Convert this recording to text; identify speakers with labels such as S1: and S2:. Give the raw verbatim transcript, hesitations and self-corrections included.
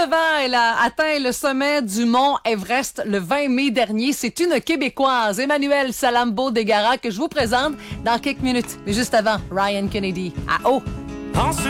S1: dix-neuf ans, elle a atteint le sommet du mont Everest le vingt mai dernier. C'est une Québécoise, Emmanuelle Salambo-Degara, que je vous présente dans quelques minutes. Mais juste avant, Ryan Kennedy à haut.
S2: En ce